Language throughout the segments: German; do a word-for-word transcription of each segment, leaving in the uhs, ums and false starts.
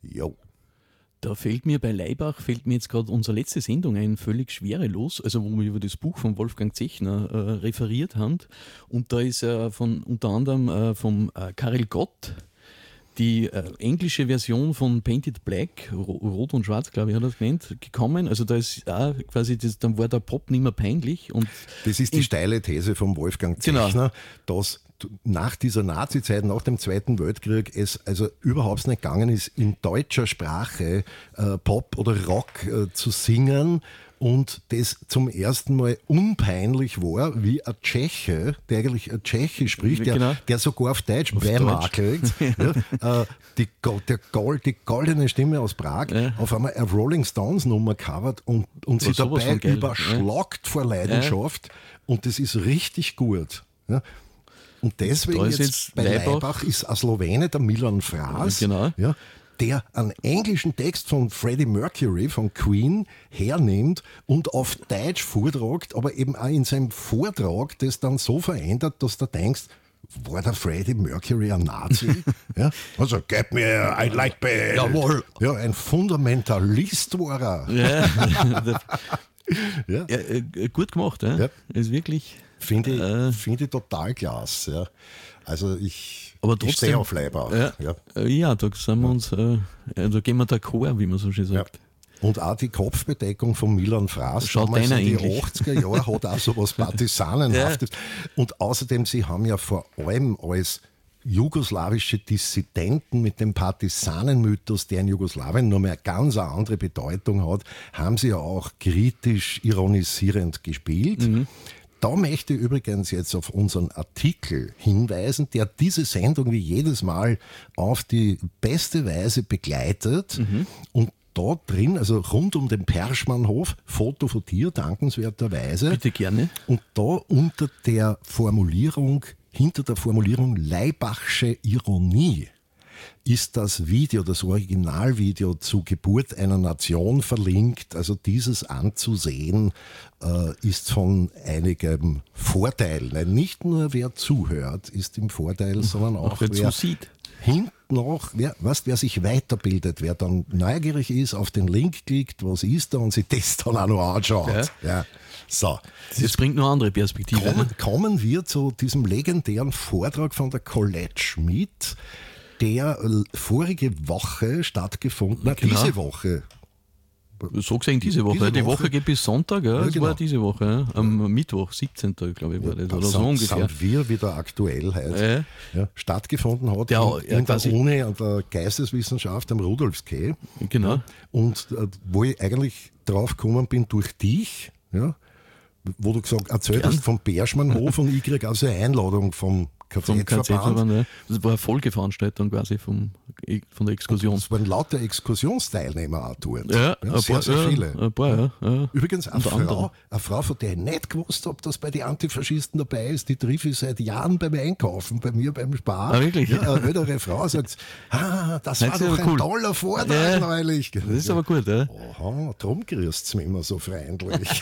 Jo. Da fällt mir bei Laibach, fällt mir jetzt gerade unsere letzte Sendung ein, völlig schwerelos, also wo wir über das Buch von Wolfgang Zechner äh, referiert haben. Und da ist äh, von unter anderem äh, vom äh, Karel Gott die äh, englische Version von Painted Black, Ro- Rot und Schwarz, glaube ich, hat er das genannt, gekommen. Also da ist auch quasi, das, dann war der Pop nicht mehr peinlich. Und das ist die steile These von Wolfgang Zechner, Genau. dass nach dieser Nazizeit, nach dem Zweiten Weltkrieg, es also überhaupt nicht gegangen ist, in deutscher Sprache äh, Pop oder Rock äh, zu singen und das zum ersten Mal unpeinlich war, wie ein Tscheche, der eigentlich ein Tscheche spricht, der, Genau. der sogar auf Deutsch Auf Weimar Deutsch. kriegt, ja, äh, die, Go- der Gold, die goldene Stimme aus Prag, Ja. auf einmal eine Rolling Stones Nummer covert und, und sie sowas dabei von geil. überschlagt vor Leidenschaft und das ist richtig gut. Ja. Und deswegen Da ist jetzt, jetzt bei Laibach- Laibach ist ein Slowene, der Milan Fras, Genau. ja, der einen englischen Text von Freddie Mercury von Queen hernimmt und auf Deutsch vortragt, aber eben auch in seinem Vortrag das dann so verändert, dass du denkst, war der Freddie Mercury ein Nazi? Ja? Also, gib mir ein Lightbill. Jawohl. Ja, ein Fundamentalist war er. ja, Ja. ja, äh, gut gemacht, ja. Ja. Ist wirklich. Finde ich, Äh. find ich total klasse. Ja. Also ich, Aber ich trotzdem, stehe auf Leibach. Ja, Ja. äh, ja, da sind wir uns, äh, äh, da gehen wir d'accord, wie man so schön sagt. Und auch die Kopfbedeckung von Milan Fras Schaut damals deiner in die ähnlich. achtziger Jahre hat auch so was Partisanenhaftes. Und außerdem, sie haben ja vor allem als jugoslawische Dissidenten mit dem Partisanenmythos, der in Jugoslawien nur mehr eine ganz andere Bedeutung hat, haben sie ja auch kritisch ironisierend gespielt. Mhm. Da möchte ich übrigens jetzt auf unseren Artikel hinweisen, der diese Sendung wie jedes Mal auf die beste Weise begleitet. Mhm. Und da drin, also rund um den Perschmannhof, Foto von dir, dankenswerterweise. Bitte gerne. Und da unter der Formulierung, hinter der Formulierung Laibachsche Ironie, ist das Video, das Originalvideo zu Geburt einer Nation verlinkt. Also dieses anzusehen äh, ist von einigem Vorteil. Nein, nicht nur wer zuhört ist im Vorteil, sondern auch, Auch wer wer zusieht. hinten noch, wer, was, wer sich weiterbildet, wer dann neugierig ist, auf den Link klickt, was ist da und sich das dann auch noch anschaut. Ja. Ja. So, Das bringt noch andere Perspektive. kommen, kommen wir zu diesem legendären Vortrag von der Colette Schmidt, der äh, vorige Woche stattgefunden hat, Genau. diese Woche. So gesehen diese Woche. Diese Die Woche. Woche geht bis Sonntag, ja. Ja, Das genau. war diese Woche, ja. Am Mittwoch, siebzehnten glaube ich, war das. Da Oder so sind, ungefähr. sind wir wieder aktuell heute. Ja, stattgefunden hat Ja, in, ja, in der quasi- Uni an der Geisteswissenschaft am Rudolfskeh. Genau. Und äh, wo ich eigentlich drauf gekommen bin durch dich, ja, wo du gesagt erzählt Gern. hast vom Berschmannhof und ich kriege also eine Einladung vom K Vom K Z-Verband. Z-Verband, ja. Das war eine Folgeveranstaltung quasi vom, von der Exkursion. Es waren lauter Exkursionsteilnehmer auch dort. Ja, ein sehr, paar, sehr ja, viele. ein paar, ja. ja. Übrigens, eine Unter Frau, anderem. eine Frau, von der ich nicht gewusst habe, dass bei den Antifaschisten dabei ist, die triff ich seit Jahren beim Einkaufen, bei mir beim Spar. Ah, wirklich? Ja, eine ältere Frau sagt, ah, das Das war ist doch aber ein cool. toller Vortrag Ja. neulich. Das ist aber gut, ja. Aha, drum grüßt es mich immer so freundlich.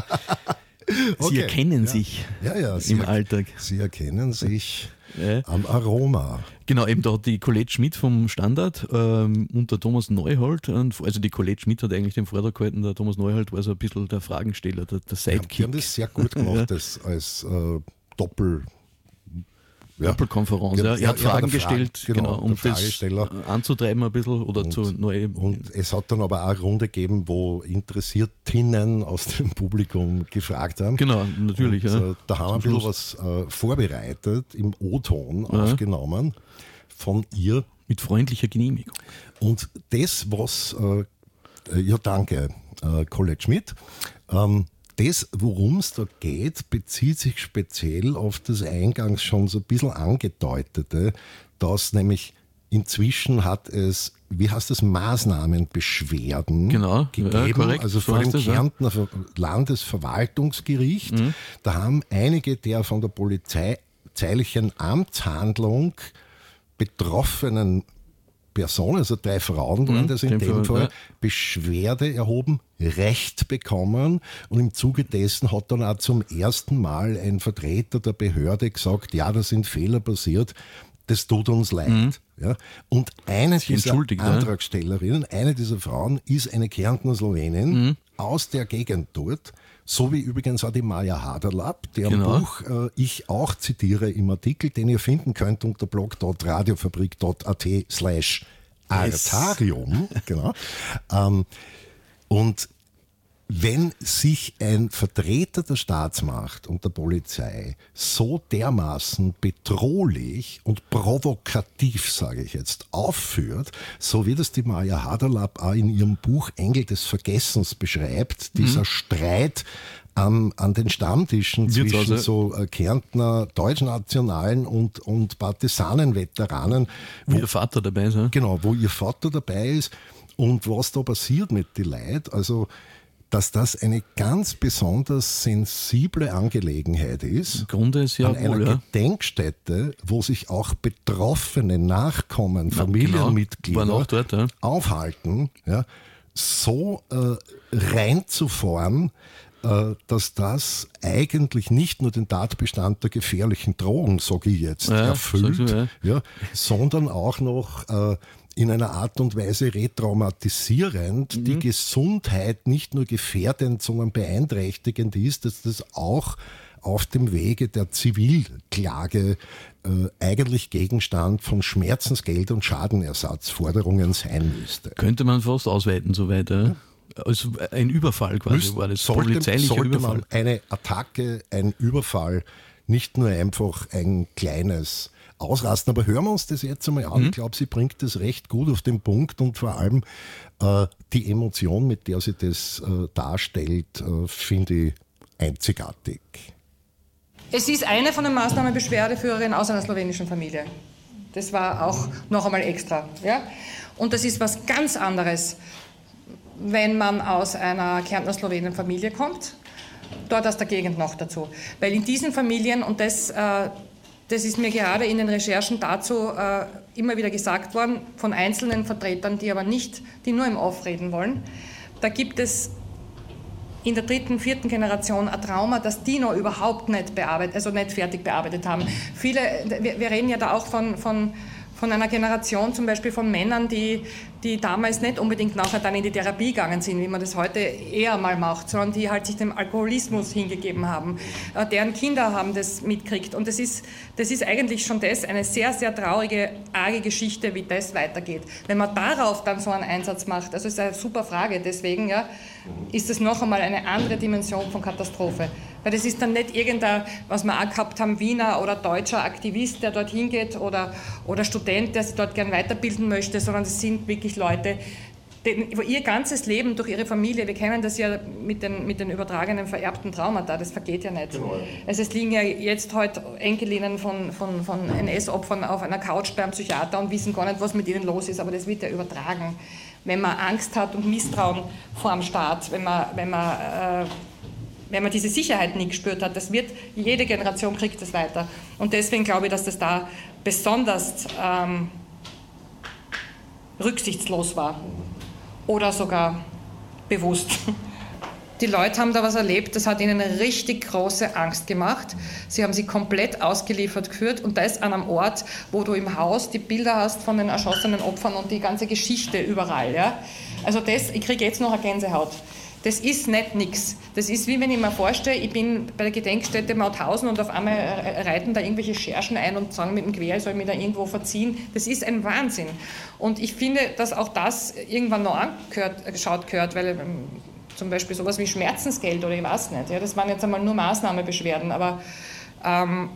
Sie Okay. erkennen Ja. sich Ja, ja, Sie im er- Alltag. Sie erkennen sich Ja. am Aroma. Genau, eben da hat die Colette Schmidt vom Standard ähm, und der Thomas Neuhold, und, also die Colette Schmidt hat eigentlich den Vortrag gehalten, der Thomas Neuhold war so ein bisschen der Fragensteller, der, der Die haben Sidekick. das sehr gut gemacht als, als äh, Doppel... Ja. Doppelkonferenz, ja. Ja, Er hat er war Fragen der Frage- gestellt, genau, genau, um der das Fragesteller. anzutreiben ein bisschen oder zu neue. Und es hat dann aber auch eine Runde gegeben, wo Interessiertinnen aus dem Publikum gefragt haben. Genau, natürlich. Und, Ja. äh, da haben wir ein Zum bisschen was äh, vorbereitet, im O-Ton Ja. aufgenommen von ihr. Mit freundlicher Genehmigung. Und das, was, äh, ja danke, äh, Colette Schmidt, ähm, das, worum es da geht, bezieht sich speziell auf das eingangs schon so ein bisschen angedeutete, dass nämlich inzwischen hat es, wie heißt das, Maßnahmenbeschwerden Genau, gegeben, ja, korrekt, also so vor dem heißt das, ja. Kärntner Ver- Landesverwaltungsgericht. Mhm. Da haben einige der von der polizeilichen Amtshandlung betroffenen Personen, also drei Frauen waren Mhm, das in dem dem Fall, Fall, ja. Beschwerde erhoben, Recht bekommen und im Zuge dessen hat dann auch zum ersten Mal ein Vertreter der Behörde gesagt, ja, da sind Fehler passiert, das tut uns leid. Mhm. Ja. Und eine dieser Antragstellerinnen, eine dieser Frauen ist eine Kärntner Slowenin mhm. aus der Gegend dort, so wie übrigens auch die Maja Haderlapp, deren genau. Buch äh, ich auch zitiere im Artikel, den ihr finden könnt unter blog.radiofabrik.at slash Artarium. Yes. Genau. Ähm, und wenn sich ein Vertreter der Staatsmacht und der Polizei so dermaßen bedrohlich und provokativ, sage ich jetzt, aufführt, so wie das die Maja Haderlapp auch in ihrem Buch Engel des Vergessens beschreibt, mhm. dieser Streit an, an den Stammtischen zwischen also so äh, Kärntner Deutschnationalen und, und Partisanenveteranen. Wo, wo ihr Vater dabei ist. Ja? Genau, wo ihr Vater dabei ist und was da passiert mit den Leuten. Also dass das eine ganz besonders sensible Angelegenheit ist. Im Grunde ist ja an einer wohl, ja. Gedenkstätte, wo sich auch betroffene Nachkommen, Na, Familienmitglieder genau. dort, ja. aufhalten, ja, so äh, reinzufahren, äh, dass das eigentlich nicht nur den Tatbestand der gefährlichen Drohung, sage ich jetzt, ja, erfüllt, ich, ja. Ja, sondern auch noch äh, in einer Art und Weise retraumatisierend, mhm. die Gesundheit nicht nur gefährdend, sondern beeinträchtigend ist, dass das auch auf dem Wege der Zivilklage äh, eigentlich Gegenstand von Schmerzensgeld- und Schadenersatzforderungen sein müsste. Könnte man fast ausweiten, so weiter. Ja. Also ein Überfall quasi Müsst, war das, sollte, polizeilicher sollte Überfall. Man eine Attacke, ein Überfall, nicht nur einfach ein kleines Ausrasten. Aber hören wir uns das jetzt einmal an. Mhm. Ich glaube, sie bringt das recht gut auf den Punkt und vor allem äh, die Emotion, mit der sie das äh, darstellt, äh, finde ich einzigartig. Es ist eine von den Maßnahmenbeschwerdeführerinnen aus einer slowenischen Familie. Das war auch noch einmal extra. Ja? Und das ist was ganz anderes, wenn man aus einer Kärntner slowenischen Familie kommt, dort aus der Gegend noch dazu. Weil in diesen Familien, und das... Äh, Das ist mir gerade in den Recherchen dazu äh, immer wieder gesagt worden, von einzelnen Vertretern, die aber nicht, die nur im Off reden wollen. Da gibt es in der dritten, vierten Generation ein Trauma, das die noch überhaupt nicht bearbeitet, also nicht fertig bearbeitet haben. Viele, wir, wir reden ja da auch von, von, von einer Generation zum Beispiel von Männern, die, die damals nicht unbedingt nachher dann in die Therapie gegangen sind, wie man das heute eher mal macht, sondern die halt sich dem Alkoholismus hingegeben haben. Äh, deren Kinder haben das mitgekriegt. Und das ist, das ist eigentlich schon das, eine sehr, sehr traurige, arge Geschichte, wie das weitergeht. Wenn man darauf dann so einen Einsatz macht, also ist eine super Frage, deswegen ja, ist das noch einmal eine andere Dimension von Katastrophe. Weil das ist dann nicht irgendein, was wir auch gehabt haben, Wiener oder deutscher Aktivist, der dort hingeht oder, oder Student, der sich dort gern weiterbilden möchte, sondern es sind wirklich Leute, die, wo ihr ganzes Leben durch ihre Familie, wir kennen das ja mit den, mit den übertragenen vererbten Traumata, das vergeht ja nicht. Genau. Also es liegen ja jetzt heute Enkelinnen von, von, von N S-Opfern auf einer Couch beim Psychiater und wissen gar nicht, was mit ihnen los ist, aber das wird ja übertragen. Wenn man Angst hat und Misstrauen vor dem Staat, wenn man, wenn man äh, wenn man diese Sicherheit nie gespürt hat, das wird, jede Generation kriegt das weiter. Und deswegen glaube ich, dass das da besonders ähm, rücksichtslos war oder sogar bewusst. Die Leute haben da was erlebt, das hat ihnen eine richtig große Angst gemacht. Sie haben sie komplett ausgeliefert geführt und das an einem Ort, wo du im Haus die Bilder hast von den erschossenen Opfern und die ganze Geschichte überall. Ja? Also das, ich kriege jetzt noch eine Gänsehaut. Das ist nicht nix. Das ist wie wenn ich mir vorstelle, ich bin bei der Gedenkstätte Mauthausen und auf einmal reiten da irgendwelche Schergen ein und sagen mit dem Gewehr, ich soll mich da irgendwo verziehen. Das ist ein Wahnsinn. Und ich finde, dass auch das irgendwann noch angeschaut gehört, weil ähm, zum Beispiel sowas wie Schmerzensgeld oder ich weiß nicht, ja, das waren jetzt einmal nur Maßnahmenbeschwerden, aber ähm,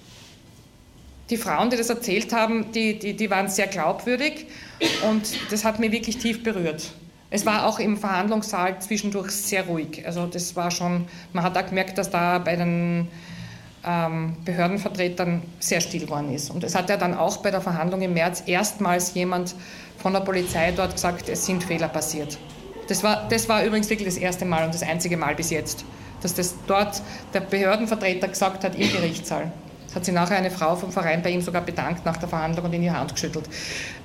die Frauen, die das erzählt haben, die, die, die waren sehr glaubwürdig und das hat mich wirklich tief berührt. Es war auch im Verhandlungssaal zwischendurch sehr ruhig. Also das war schon, man hat auch gemerkt, dass da bei den ähm, Behördenvertretern sehr still geworden ist. Und es hat ja dann auch bei der Verhandlung im März erstmals jemand von der Polizei dort gesagt, es sind Fehler passiert. Das war, das war übrigens wirklich das erste Mal und das einzige Mal bis jetzt, dass das dort der Behördenvertreter gesagt hat im Gerichtssaal. Hat sich nachher eine Frau vom Verein bei ihm sogar bedankt nach der Verhandlung und in die Hand geschüttelt.